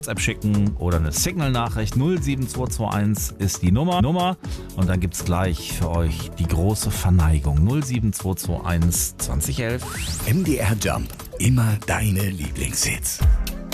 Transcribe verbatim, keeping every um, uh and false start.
WhatsApp schicken oder eine Signal-Nachricht. null sieben zwei zwei eins ist die Nummer. Nummer. Und dann gibt's gleich für euch die große Verneigung. null sieben zwei zwei eins zwanzig elf. M D R Jump. Immer deine Lieblingshits.